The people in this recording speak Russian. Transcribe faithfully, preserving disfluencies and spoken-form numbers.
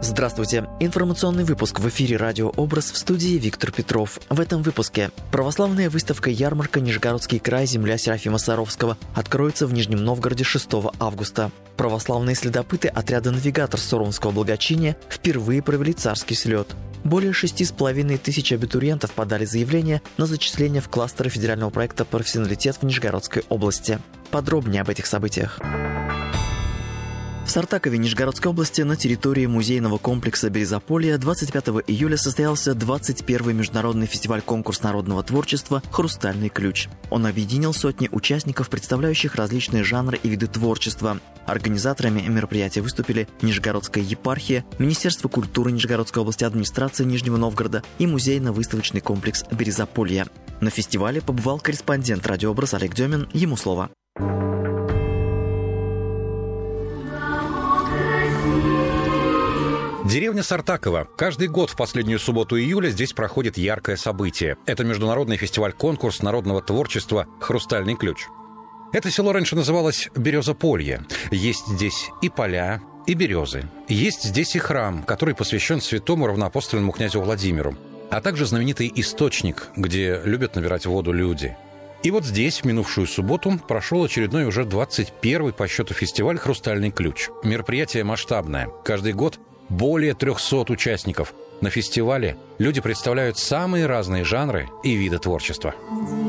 Здравствуйте. Информационный выпуск в эфире «Радио Образ», в студии Виктор Петров. В этом выпуске православная выставка-ярмарка «Нижегородский край. Земля Серафима Саровского» откроется в Нижнем Новгороде шестого августа. Православные следопыты отряда «Навигатор» Суромского благочиния впервые провели царский слет. Более шести с половиной тысяч абитуриентов подали заявление на зачисление в кластеры федерального проекта «Профессионалитет» в Нижегородской области. Подробнее об этих событиях. В Сартакове Нижегородской области на территории музейного комплекса Березополья двадцать пятого июля состоялся двадцать первый международный фестиваль-конкурс народного творчества «Хрустальный ключ». Он объединил сотни участников, представляющих различные жанры и виды творчества. Организаторами мероприятия выступили Нижегородская епархия, Министерство культуры Нижегородской области, администрация Нижнего Новгорода и музейно-выставочный комплекс Березополья. На фестивале побывал корреспондент «Радио Образ» Олег Демин. Ему слово. Деревня Сартаково. Каждый год в последнюю субботу июля здесь проходит яркое событие. Это международный фестиваль-конкурс народного творчества «Хрустальный ключ». Это село раньше называлось Березополье. Есть здесь и поля, и березы. Есть здесь и храм, который посвящен святому равноапостольному князю Владимиру, а также знаменитый источник, где любят набирать воду люди. И вот здесь, в минувшую субботу, прошел очередной уже двадцать первый по счету фестиваль «Хрустальный ключ». Мероприятие масштабное. Каждый год более трехсот участников. На фестивале люди представляют самые разные жанры и виды творчества.